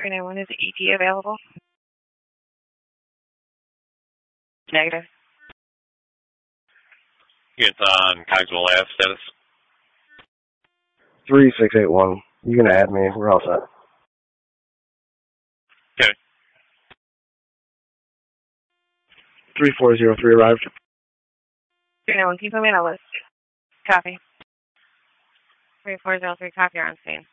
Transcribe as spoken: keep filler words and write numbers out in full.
three nine one, is the E T available? Negative. It's on Cogswell Ave status. three six eight one. You can add me. We're all set. Okay. three four zero three arrived. three nine one, can you put me on a list? Copy. three four zero three, copy, you're on scene.